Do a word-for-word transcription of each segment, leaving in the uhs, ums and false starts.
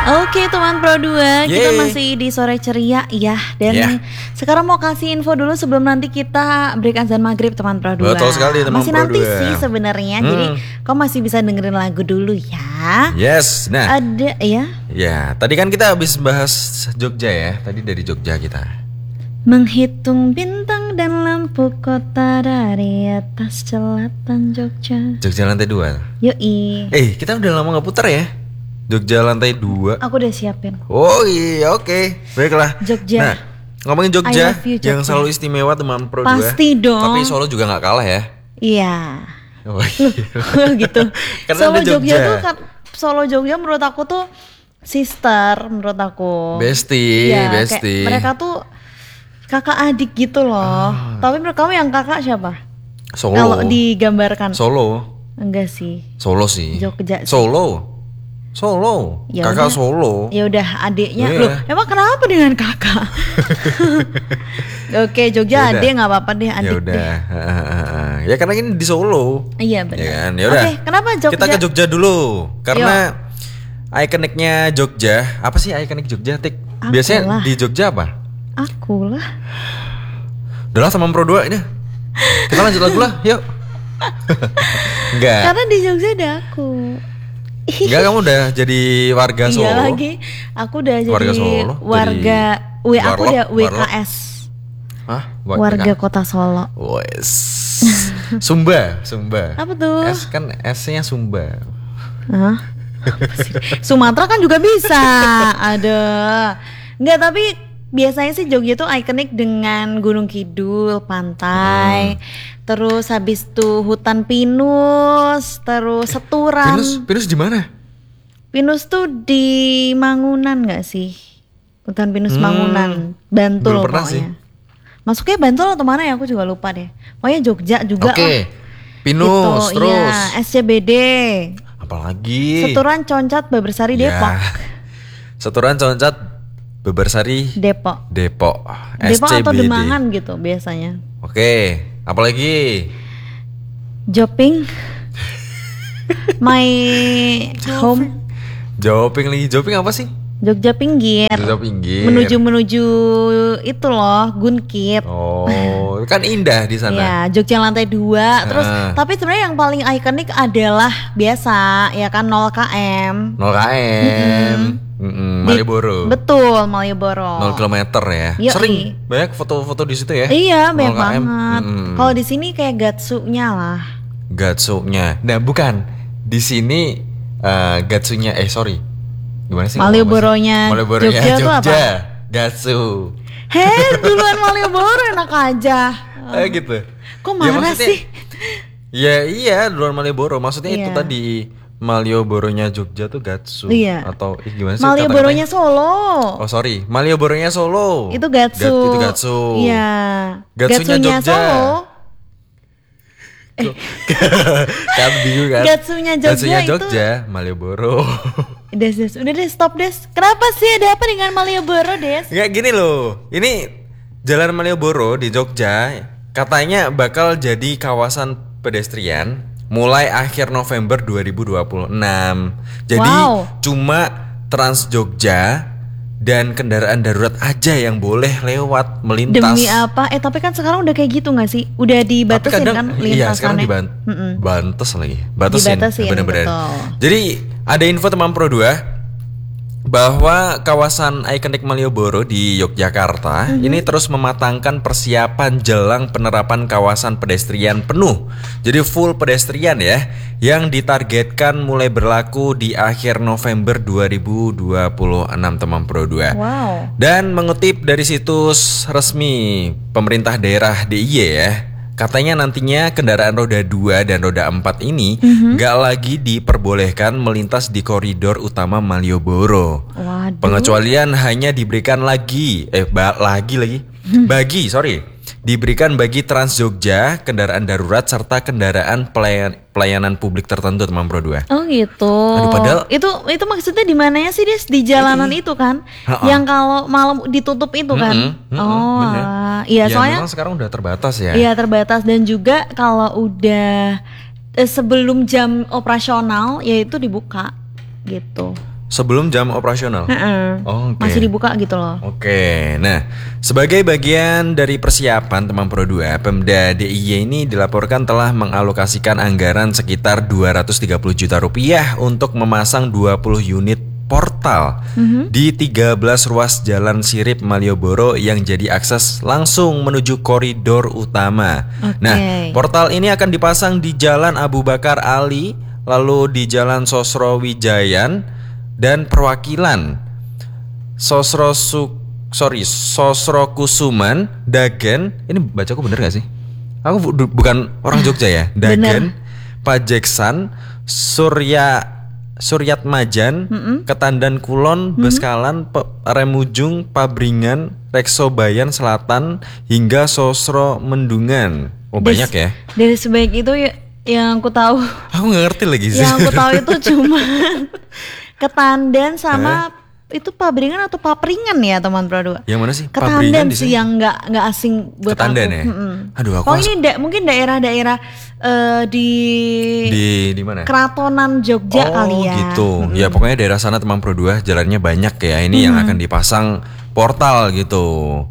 Oke teman Pro dua, Yeay. kita masih di sore ceria ya. Dan Yeah. sekarang mau kasih info dulu sebelum nanti kita break azan maghrib teman Pro dua. Betul sekali teman Masih Pro nanti dua. sih sebenarnya. Hmm. Jadi kau masih bisa dengerin lagu dulu ya. Yes, nah Ada ya. ya tadi kan kita habis bahas Jogja ya. Tadi dari Jogja kita. Menghitung bintang dan lampu kota dari atas celatan Jogja. Jogja lantai dua. Yoi. Eh kita udah lama gak putar ya. Jogja lantai dua. Aku udah siapin. Oh iya oke okay. Baiklah. Jogja. Nah ngomongin I Jogja, love you, yang Jogja. selalu istimewa teman Pro dua. Pasti dong. Tapi Solo juga gak kalah ya. Iya. Oh, iya. Gitu. Karena Solo ada Jogja. Jogja. tuh kan Solo Jogja menurut aku tuh sister menurut aku. Bestie, Iya, bestie. kayak mereka tuh kakak adik gitu loh. Ah. Tapi menurut kamu yang kakak siapa? Solo. Kalau digambarkan. Solo. Enggak sih. Solo sih. Jogja sih. Solo. Solo. Ya Kakak udah. Solo. Ya udah adiknya. Iya. Loh, emang kenapa dengan kakak? Oke, Jogja Yaudah. adik nggak apa-apa deh, Ya adik udah. deh. Ya karena ini di Solo. Iya benar. Ya kan. Ya udah. Oke, kenapa Jogja? Kita ke Jogja dulu. Karena ikoniknya Jogja, apa sih ikonik Jogja, Tik? Aku Biasanya lah. di Jogja apa? Aku lah. Udah lah teman Pro dua ini. Kita lanjut lagu lah, yuk. Enggak. Karena di Jogja ada aku. Enggak, kamu udah jadi warga Solo. Iya lagi. Aku udah jadi Warga Solo, warga W aku warlock, udah W K warlock. S. Hah? Wa- Warga Kota Solo. Wes. Sumba, Sumba. Apa tuh? S kan S-nya Sumba. Hah? Apa sih? Sumatera kan juga bisa. Ada. Enggak, tapi biasanya sih Jogja tuh ikonik dengan Gunung Kidul, pantai. Hmm. Terus habis tuh hutan pinus, terus seturan. Pinus, Pinus di mana? Pinus tuh di Mangunan nggak sih? Hutan pinus Hmm, Mangunan, Bantul belum pernah pokoknya. sih. Masuknya Bantul atau mana ya? Aku juga lupa deh. Pokoknya Jogja juga Oke. lah. Pinus, Gitu, terus. iya. S C B D. Apalagi? Seturan Concat Babersari Ya. Depok. Seturan Concat Bebersari Depok. Depok. Depok S C B D. atau Demangan gitu biasanya. Oke. Apalagi? Joping. My home. Joping lagi. Joping apa sih? Jogja pinggir. Jogja pinggir. Menuju menuju itu loh, Gunkit. Oh, kan indah di sana. Ya, Jogja lantai dua. Terus Ah. tapi sebenarnya yang paling ikonik adalah biasa ya kan nol kilometer. nol kilometer. Mm-mm, Di- Malioboro. Betul, Malioboro. nol kilometer ya. Yoi. Sering banyak foto-foto di situ ya. Iya, banyak nol kilometer. banget. Mm-mm. Kalau di sini kayak gatsunya lah. Gatsunya. Nah, bukan. Di sini eh, gatsunya eh sorry. Gimana sih? Malioboronya Malioboronya Jogja Jogja. tuh apa? Gatsu. Heh, duluan Malioboro enak aja. Eh gitu. Kok Ya, marah maksudnya- sih? Ya iya, duluan Malioboro. Maksudnya itu Iya. tadi Malioboronya Jogja tuh Gatsu. Iya. Atau eh, gimana sih? Malioboronya kata-katanya? Solo. Oh sorry, Malioboronya Solo. Itu Gatsu. Gat- itu Gatsu. Iya. Gatsunya Gatsunya Jogja. Solo. Kan bingung kan? Gatsunya Jogja Gatsunya itu- Jogja, Malioboro. Des, Des, udah deh stop Des. Kenapa sih ada apa dengan Malioboro Des? Enggak gini loh. Ini Jalan Malioboro di Jogja katanya bakal jadi kawasan pedestrian mulai akhir November dua ribu dua puluh enam. Jadi Wow. cuma Trans Jogja dan kendaraan darurat aja yang boleh lewat melintas. Demi apa? Eh tapi kan sekarang udah kayak gitu gak sih? Udah Tapi dibatasin kadang kan iya sekarang lintasannya? diban Mm-mm. bantes lagi. Batasin. Dibatasin, Bener-bener. betul. Jadi ada info teman Pro dua bahwa kawasan ikonik Malioboro di Yogyakarta Mhm. ini terus mematangkan persiapan jelang penerapan kawasan pedestrian penuh. Jadi full pedestrian ya, yang ditargetkan mulai berlaku di akhir November dua ribu dua puluh enam teman Pro dua. Wow. Dan mengutip dari situs resmi pemerintah daerah D I Y ya, katanya nantinya kendaraan roda dua dan roda empat ini nggak lagi diperbolehkan melintas di koridor utama Malioboro. Waduh. Pengecualian hanya diberikan lagi, eh ba- lagi lagi, bagi sorry, diberikan bagi Trans Jogja, kendaraan darurat serta kendaraan pelayan- pelayanan publik tertentu teman Pro dua. Oh gitu. Aduh, padahal- itu itu maksudnya di mananya sih Des? Di jalanan itu kan? Ha-ha. Yang kalau malam ditutup itu kan? Mm-mm, mm-mm, oh, bener. alah. Iya Ya, soalnya memang sekarang udah terbatas ya. iya terbatas dan juga kalau udah eh, sebelum jam operasional ya itu dibuka gitu. sebelum jam operasional. Heeh. Oh, oke. Masih dibuka gitu loh. Oke, nah sebagai bagian dari persiapan teman Pro dua, Pemda D I Y ini dilaporkan telah mengalokasikan anggaran sekitar dua ratus tiga puluh juta rupiah untuk memasang dua puluh unit portal Mhm. di tiga belas ruas jalan sirip Malioboro yang jadi akses langsung menuju koridor utama. Oke. Nah, portal ini akan dipasang di Jalan Abu Bakar Ali, lalu di Jalan Sosrowijayan dan Perwakilan Sosro Su sorry Sosro Kusuman, Dagen. Ini bacaku bener gak sih? Aku bu- bukan orang Jogja ya. Dagen, Pajeksan, Surya Suryatmajan, Mm-mm. Ketandan Kulon, Beskalan, Pe- Remujung, Pabringan, Reksobayan Selatan hingga Sosro Mendungan. Oh Des- banyak ya. Dari sebaik itu ya, yang aku tahu, Aku nggak ngerti lagi sih. yang aku tahu itu cuma Ketandan sama itu Pabringan atau Papringan ya teman Pro dua. Yang mana sih? Ketandan di sih sini? yang nggak nggak asing buat Ketandan aku. ya? Mm-mm. Aduh, aku Oh harus- ini da- mungkin daerah-daerah eh, di, di di mana? Keratonan Jogja Oh kali ya. gitu. Mm-mm. Ya pokoknya daerah sana teman Pro dua jalannya banyak ya. Ini yang akan dipasang portal gitu.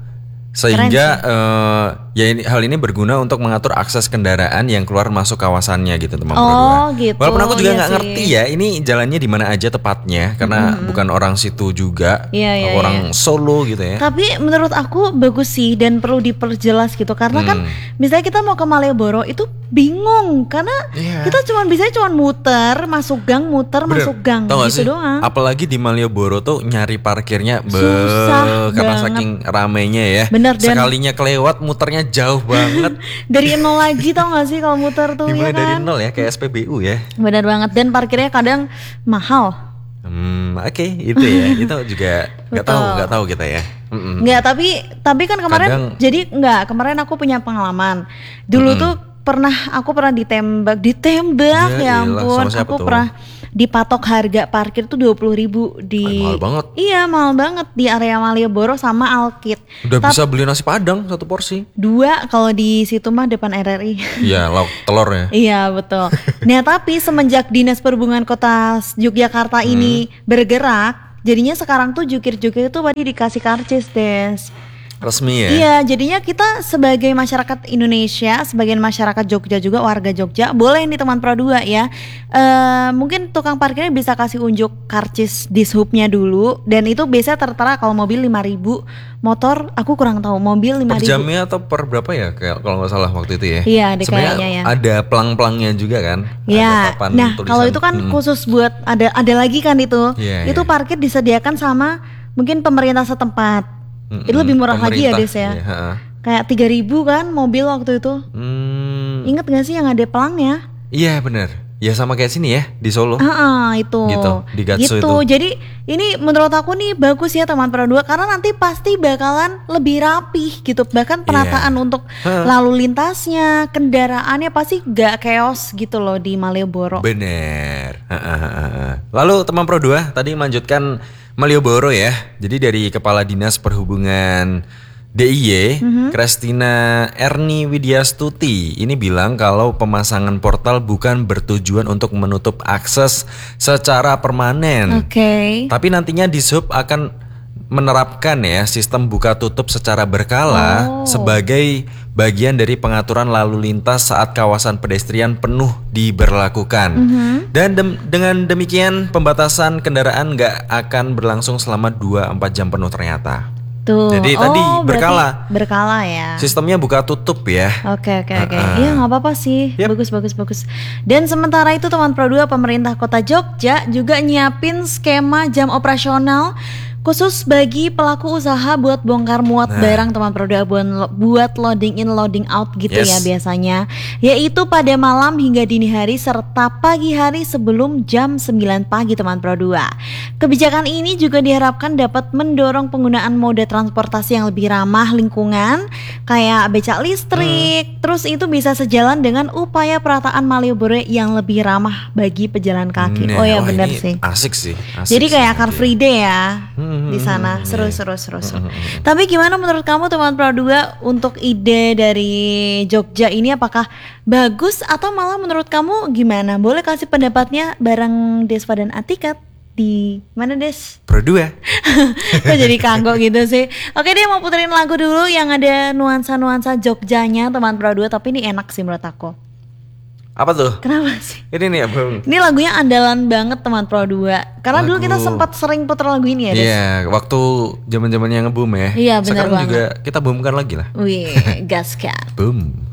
Sehingga eh, ya ini, hal ini berguna untuk mengatur akses kendaraan yang keluar masuk kawasannya gitu teman Pro dua. Oh gitu. Walaupun aku juga Iya nggak sih. ngerti ya ini jalannya di mana aja tepatnya karena bukan orang situ juga. Iya, iya, aku orang Solo gitu ya. Tapi menurut aku bagus sih dan perlu diperjelas gitu karena kan misalnya kita mau ke Malioboro itu bingung karena Iya. kita cuma bisa cuma muter masuk gang muter Bener. masuk gang Tau gak gitu sih? doang. Apalagi di Malioboro tuh nyari parkirnya be Susah karena banget. saking ramenya ya. Bener, dan- Sekalinya kelewat muternya jauh banget. Dari nol lagi tau gak sih kalau muter tuh Dimulai ya dari kan? nol ya kayak S P B U ya. Benar banget dan parkirnya kadang mahal. Hmm, oke itu ya. Itu juga nggak tahu Betul. nggak tahu kita ya. Mm-mm. Enggak, tapi tapi kan kemarin Kadang- jadi enggak, kemarin aku punya pengalaman. Dulu tuh pernah aku pernah ditembak, ditembak Ya ya iyalah, ampun. sama siapa Aku tuh? pernah dipatok harga parkir tuh dua puluh ribu di Ay, mahal banget. Iya, mahal banget di area Malioboro sama Alkit. Udah Tap- bisa beli nasi padang satu porsi. Dua kalau di situ mah depan R R I. Iya lauk telur ya. Iya betul. Nah tapi semenjak Dinas Perhubungan Kota Yogyakarta ini Hmm. bergerak, jadinya sekarang tuh jukir-jukir itu tadi dikasih karcis des. Resmi ya. Iya, jadinya kita sebagai masyarakat Indonesia, sebagian masyarakat Jogja juga, warga Jogja, boleh nih teman Pro dua ya. Eh mungkin tukang parkirnya bisa kasih unjuk karcis dishubnya dulu, dan itu biasanya tertera kalau mobil lima ribu, motor aku kurang tahu, mobil lima Per ribu. jamnya atau per berapa ya kayak kalau nggak salah waktu itu ya. Iya, deh Sebenarnya kayaknya ya. ada pelang-pelangnya juga kan. Ya, Ada papan nah tulisan. kalau itu kan Mm-mm. khusus buat ada ada lagi kan itu, Iya, itu iya. parkir disediakan sama mungkin pemerintah setempat. Mm-mm. Itu lebih murah lagi ya Pemerintah, Des ya. iya, ha-ha. Kayak tiga ribu kan mobil waktu itu. Hmm, Ingat gak sih yang ada pelangnya? iya benar. Ya sama kayak sini ya di Solo. Ah, itu. Gitu, di Gatsu Gitu. itu. Jadi ini menurut aku nih bagus ya teman Pro dua karena nanti pasti bakalan lebih rapih gitu. Bahkan penataan Iya. untuk Hah. lalu lintasnya, kendaraannya pasti gak chaos gitu loh di Malioboro. Bener. Ha-ha-ha-ha. Lalu teman Pro dua tadi melanjutkan Malioboro ya. Jadi dari Kepala Dinas Perhubungan D I Y, Mhm. Kristina Erni Widyastuti ini bilang kalau pemasangan portal bukan bertujuan untuk menutup akses secara permanen. Oke. Tapi nantinya Dishub akan menerapkan ya sistem buka tutup secara berkala Oh. sebagai bagian dari pengaturan lalu lintas saat kawasan pedestrian penuh diberlakukan. Mhm. Dan dem- dengan demikian pembatasan kendaraan nggak akan berlangsung selama dua sampai empat jam penuh ternyata. Tuh. Jadi tadi Oh, berarti berkala. Berkala ya. Sistemnya buka tutup ya. Oke oke oke. Ah, ah. Iya nggak apa-apa sih. Yap. Bagus bagus bagus. Dan sementara itu teman Pro dua pemerintah Kota Jogja juga nyiapin skema jam operasional khusus bagi pelaku usaha buat bongkar muat Nah. barang teman Pro dua buat, buat loading in loading out gitu Yes. ya biasanya. Yaitu pada malam hingga dini hari serta pagi hari sebelum jam sembilan pagi teman Pro dua. Kebijakan ini juga diharapkan dapat mendorong penggunaan moda transportasi yang lebih ramah lingkungan kayak becak listrik. Terus itu bisa sejalan dengan upaya perataan Malioboro yang lebih ramah bagi pejalan kaki. Nah, oh ya wah, benar ini sih. Asik sih. asik Jadi sih kayak nanti Car ya. Free Day ya Hmm, di sana. hmm, Seru iya. seru seru seru. Tapi gimana menurut kamu teman Pro dua untuk ide dari Jogja ini apakah bagus atau malah menurut kamu gimana? Boleh kasih pendapatnya bareng Desva dan Atika di mana Des? Pro dua. Kok jadi kanggo gitu sih. Oke dia mau puterin lagu dulu yang ada nuansa-nuansa Jogjanya teman Pro dua. Tapi ini enak sih menurut aku. Apa tuh? Kenapa sih? Ini nih Abang. Ini lagunya andalan banget teman Pro dua. Karena Lagu. dulu kita sempat sering puter lagu ini ya Des. Iya, waktu zaman-zamannya nge-boom ya. Iya, benar Sekarang banget. juga kita boomkan lagi lah. Wih, gaskan. Boom.